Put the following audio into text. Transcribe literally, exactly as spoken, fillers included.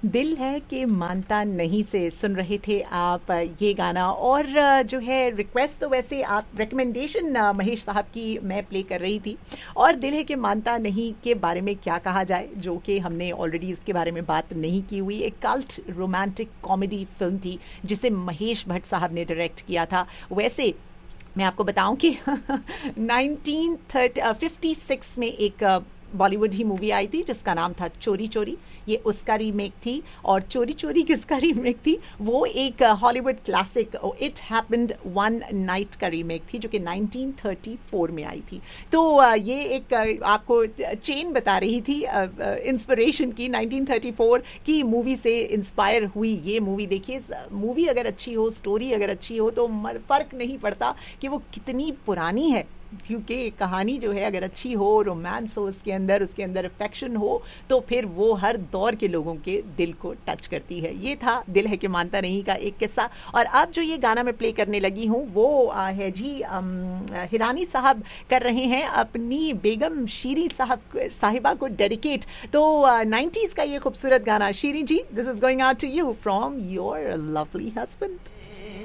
दिल है कि मानता नहीं से सुन रहे थे आप ये गाना। और जो है रिक्वेस्ट तो वैसे आप रिकमेंडेशन महेश साहब की मैं प्ले कर रही थी। और दिल है कि मानता नहीं के बारे में क्या कहा जाए, जो कि हमने ऑलरेडी इसके बारे में बात नहीं की हुई। एक कल्ट रोमांटिक कॉमेडी फिल्म थी जिसे महेश भट्ट साहब ने डायरेक्ट किया था। वैसे मैं आपको बताऊं कि नाइनटीन फिफ्टी सिक्स में एक बॉलीवुड ही मूवी आई थी जिसका नाम था चोरी चोरी। ये उसका रीमेक थी। और चोरी चोरी किसका रीमेक थी? वो एक Hollywood classic it happened one night का रीमेक थी, जो कि नाइनटीन थर्टी फोर में आई थी। तो uh, ये एक uh, आपको चेन बता रही थी इंस्पिरेशन uh, uh, की। नाइनटीन थर्टी फोर की मूवी से इंस्पायर हुई ये मूवी। देखिए, मूवी अगर अच्छी हो, स्टोरी अगर अच्छी हो, तो फर्क नहीं पड़ता कि वो कितनी पुरानी है, क्योंकि कहानी जो है अगर अच्छी हो, रोमांस हो उसके अंदर, उसके अंदर अफेक्शन हो, तो फिर वो हर दौर के लोगों के दिल को टच करती है। ये था दिल है कि मानता नहीं का एक किस्सा। और अब जो ये गाना मैं प्ले करने लगी हूँ वो है जी हिरानी साहब कर रहे हैं अपनी बेगम शीरी साहब साहिबा को डेडिकेट। तो नाइन्टीज का ये खूबसूरत गाना शीरी जी, this is going out to you from your lovely husband.